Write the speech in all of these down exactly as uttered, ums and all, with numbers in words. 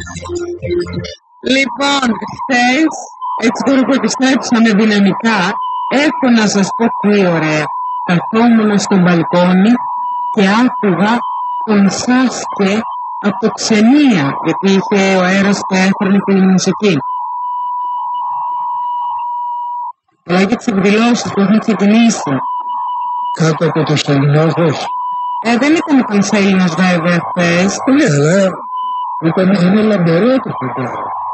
Λοιπόν, χθες, έτσι τώρα που επιστρέψαμε δυναμικά, έχω να σας πω τι ωραία. Καθόμουν στο μπαλκόνι και άκουγα τον Σάσκε από το Ξενία, γιατί είχε ο αέρας και έφερνε τη μουσική. Αλλά και τις εκδηλώσεις που έχουν ξεκινήσει. Κάτω από το Ελληνόχος. Ε, δεν ήταν πανσέλινος βέβαια χθες. Ναι, αλλά ήταν, είναι λαμπερό το παιδί.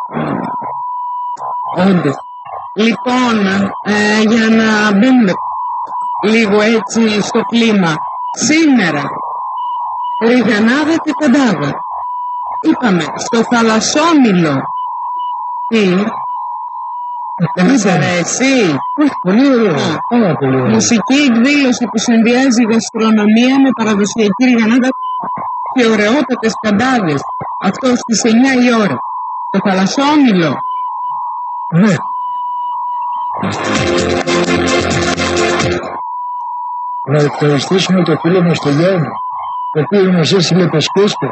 Όντως. Λοιπόν, ε, για να μπούμε λίγο έτσι στο κλίμα. Σήμερα, Ριγανάδα και Καντάδα. Είπαμε, στο Θαλασσόμυλο. Τι, δεν μας αρέσει? Πολύ ωραίο, πάρα πολύ ωραίο. Μουσική εκδήλωση που συνδυάζει γαστρονομία με παραδοσιακή Ριγανάδα και ωραιότατες καντάδες. Αυτό στις εννιά η ώρα. Στο Θαλασσόμυλο. Ναι. Να ευχαριστήσουμε το φίλο μας τον Γιάννη, το οποίο μας έστειλε το σκούσκο.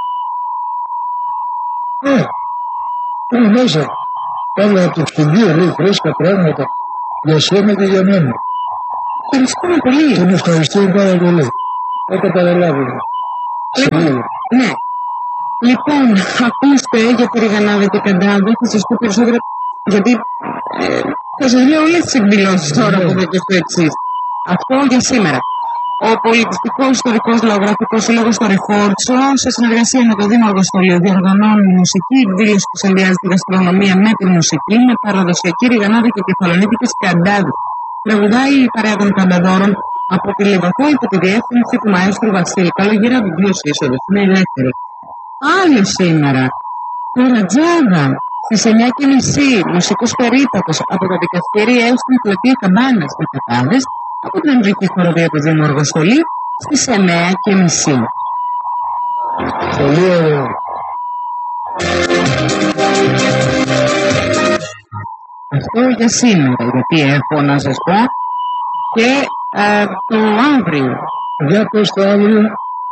Ναι, είναι μέσα. Πάλα από το στοιχείο, λέει, φρέσκα πράγματα για σένα και για μένα. Ευχαριστούμε πολύ. Τον ευχαριστούμε πάρα πολύ. Θα το καταλάβουμε. Λοιπόν, ναι. Λοιπόν, ακούστε για τη Ριγανάδα και Καντάδα, θα σας πω περισσότερα, γιατί ε, θα σας λέω όλες τις εκδηλώσεις τώρα που θα και στο εξής. Αυτό για σήμερα. Ο Πολιτιστικός Ιστορικός Λαογραφικός Σύλλογος στο Ρεφόρτσο, σε συνεργασία με το Δήμο Αργοστολίου, διοργανώνει μουσική εκδήλωση που συνδυάζει τη γαστρονομία με τη μουσική, με παραδοσιακή Ριγανάδα και κεφαλονίτικες καντάδες. Τραγουδάει η παρέα των κανταδόρων από τη Λιβαθό υπό τη διεύθυνση του μαέστρου Βασίλη Καλογέρα, βιβλίος είσοδος. Είναι ελεύθερη. Άλλο σήμερα, Τερατζάδα, στις εννιά και μισή, μουσικός περίπατος από τα δικαστήρια έως την πλατεία Καμπάνας με κατάδες, από την Ανδρική Χοροδία του Δήμου Αργοστολή στις εννιά και μισή. Πολύ ωραίο. Αυτό για σήμερα, γιατί έχω να σας πω και ε, το αύριο. Για πες το αύριο.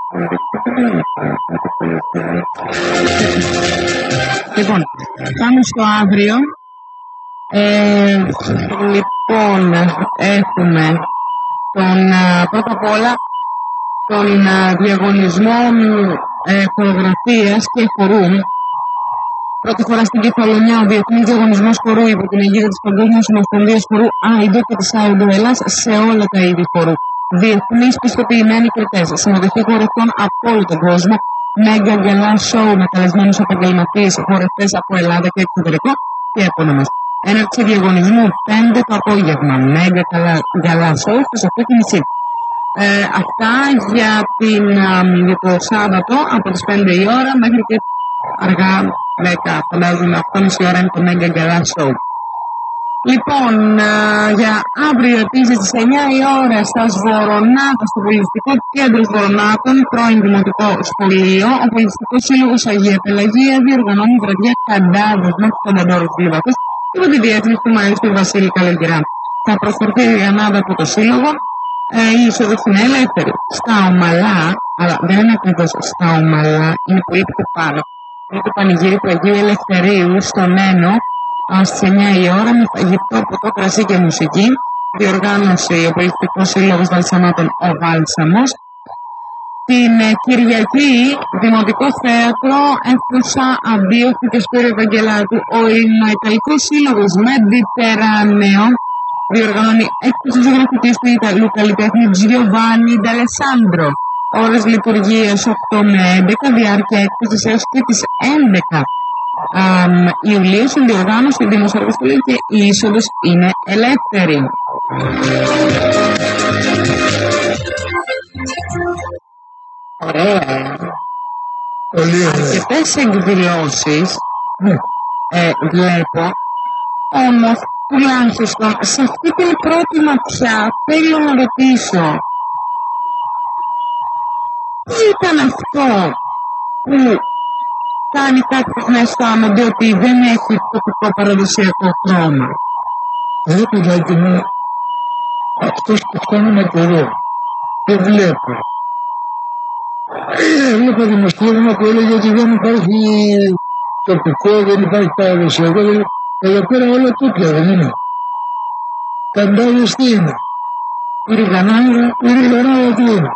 Λοιπόν, πάμε στο αύριο. Ε, λοιπόν, έχουμε τον, πρώτα απ' όλα τον διαγωνισμό ε, χορογραφίας και χορού. Πρώτη φορά στην Κεφαλονιά ο Διεθνής Διαγωνισμός Χορού υπό την αιγύδα της Παγκόσμιας Ομοσπονδίας Χορού Άιντο και της Άιντο Ελλάς σε όλα τα είδη χορού. Διεθνείς πιστοποιημένοι κριτές, συμμετοχή χορευτών από όλο τον κόσμο, μέγα γκαλά σοου με καλεσμένους επαγγελματίες χορευτές από Ελλάδα και εξωτερικό και επώνυμες. Έναρξη διαγωνισμού πέντε το απόγευμα, μέγα γκαλά σοου στις οκτώ και μισή. Ε, αυτά για, την, για το Σάββατο από τις πέντε η ώρα μέχρι και αργά δέκα, φαντάζομαι οκτώ και μισή ώρα είναι το μέγα γκαλά σοου. Λοιπόν, για αύριο επίσης στις εννιά η ώρα στα Σβορονάτα, στο Πολιτιστικό Κέντρο Σβορονάτων, πρώην Δημοτικό Σχολείο, ο Πολιτιστικός Σύλλογος Αγία Πελαγία διοργανώνει βραδιά καντάδες με τους κανταδόρους του Λιβαθούς υπό τη διεύθυνση του μαέστρου Βασίλη Καλογερά. Θα προσφερθεί η Ριγανάδα από το Σύλλογο, ε, η είσοδος είναι ελεύθερη. Στα Ομαλά, αλλά δεν είναι ακριβώς στα Ομαλά, είναι πολύ πιο πάνω. Είναι το πανηγύρι του Αγίου Ελευθερίου στον Ένο, στις εννιά η ώρα με φαγητό, ποτό, κρασί και μουσική. Διοργάνωση ο Πολιτιστικός Σύλλογος Βαλσαμάτων ο Βάλσαμος. Την Κυριακή, Δημοτικό Θέατρο, αίθουσα Αντίοχη και Σπύρο Ευαγγελάτου, ο Ελληνοϊταλικός Σύλλογος Μεντιτεράνεο διοργανώνει έκθεση ζωγραφικής του Ιταλού καλλιτέχνη Giovanni D'Alessandro. Ώρες λειτουργίας οκτώ με έντεκα, διάρκεια έκθεσης έως και τις έντεκα. Um, Ιουλίου στην διοργάνωση του Δήμου Αργοστολίου και η είσοδος είναι ελεύθερη. Ωραία. Πολύ ωραία. Αρκετές εκδηλώσεις Ναι. ε, βλέπω, όμως τουλάχιστον σε αυτή την πρώτη ματιά θέλω να ρωτήσω τι ήταν αυτό που κάνει κάποιος να αισθάνονται ότι δεν έχει τοπικό παραδοσιακό χρώμα? Εγώ παιδάκι μου, αυτός που φτάνει από εδώ και βλέπω. Ε, έβλεπα δημοσίευμα που έλεγε ότι δεν υπάρχει τοπικό, δεν υπάρχει παραδοσιακό. Εδώ πέρα όλα τούτια δεν είναι. Καντάδες τι είναι. Η Ριγανάδα. Η Ριγανάδα τι είναι.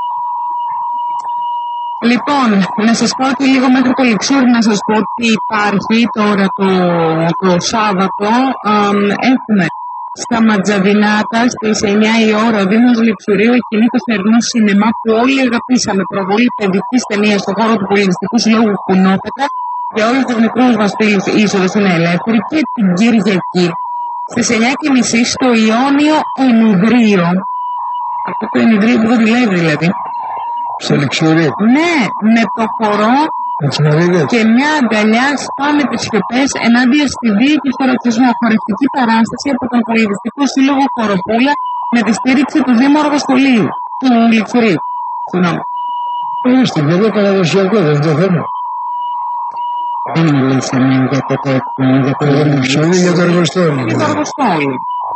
Λοιπόν, να σας πω ότι λίγο μέχρι το Λιξούρι να σας πω ότι υπάρχει τώρα το, το Σάββατο. Α, έχουμε στα Ματζαβινάτα στις εννιά η ώρα ο Δήμος Λιξουρίου εκείνη το θερινό σινεμά που όλοι αγαπήσαμε, προβολή παιδικής ταινίας στον χώρο του Πολιτιστικού Συλλόγου Κουνόπετρα. Για όλους τους μικρούς μας φίλους η είσοδος είναι ελεύθερη. Και την Κυριακή στις εννιά και μισή στο Ιόνιο Ενιδρίο. Αυτό το Ενιδρίο που δεν δουλεύει δηλαδή. Στο Λιξουρί. Ναι, με το χορό και μια αγκαλιά σπάμε τις σιωπές ενάντια στη βία και στο ρατσισμό. Χορευτική παράσταση από τον Πολιτιστικό Σύλλογο Χοροπούλα με τη στήριξη του Δήμου Αργοσχολείου του Λιξουρίου. Συγγνώμη. Ορίστε, και εδώ παραδοσιακό δεν είναι το θέμα. Δεν μιλήσαμε για το τέτοιο, για το Λιξουρί, για το Αργοστόλι. Για το Αργοστόλι.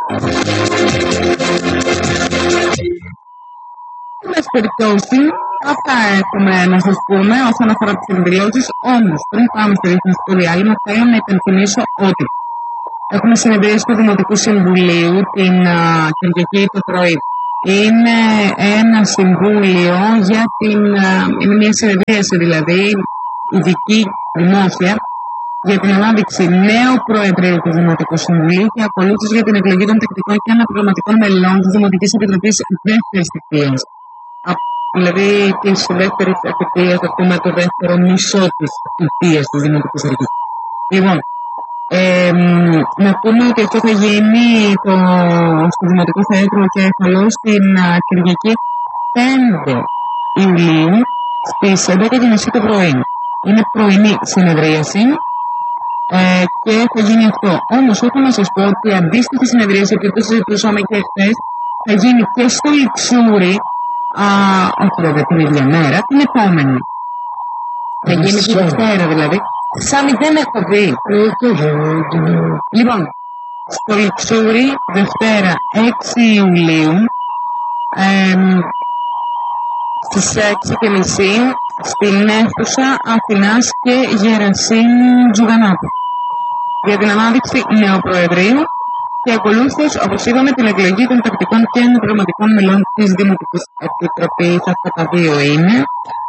Σε πάση περιπτώσει, αυτά έχουμε να σας πούμε όσον αφορά τις εκδηλώσεις. Όμως, πριν πάμε στο ρυθμιστικό διάλειμμα, θέλω να υπενθυμίσω ότι έχουμε συνεδρίαση του Δημοτικού Συμβουλίου την uh, Κυριακή το πρωί. Είναι ένα συμβούλιο για την. Uh, είναι μια συνεδρίαση δηλαδή, ειδική, δημόσια, για την ανάδειξη νέου Προεδρείου του Δημοτικού Συμβουλίου και ακολούθηση για την εκλογή των τακτικών και αναπληρωματικών μελών της Δημοτικής Επιτροπής δεύτερης θητείας. Δηλαδή τη δεύτερη θητεία, α πούμε, το δεύτερο μισό τη θητεία τη Δημοτική Αρχή. Λοιπόν, ε, να πούμε ότι αυτό θα γίνει το, στο Δημοτικό Θέατρο Κέφαλο στην uh, Κυριακή πέντε Ιουλίου στις έντεκα και μισή το πρωί. Είναι πρωινή συνεδρίαση ε, και θα γίνει αυτό. Όμως, έχω να σας πω ότι η αντίστοιχη συνεδρίαση, επειδή το συζητούσαμε και χθες, θα γίνει και στο Λιξούρι. Α, όχι βέβαια την ίδια μέρα, την επόμενη. Θα γίνει τη Δευτέρα δηλαδή. Σάμι δεν έχω δει. Λοιπόν, στο Λιξούρι, Δευτέρα έξι Ιουλίου, ε, στις έξι και μισή, στην αίθουσα Αθηνάς και Γερασίμου Τζουγανάτου. Για την ανάδειξη νέου Προεδρείου και ακολούθως, όπως είπαμε, την εκλογή των τακτικών και αναπληρωματικών μελών της Δημοτικής Επιτροπής. Αυτά τα δύο είναι.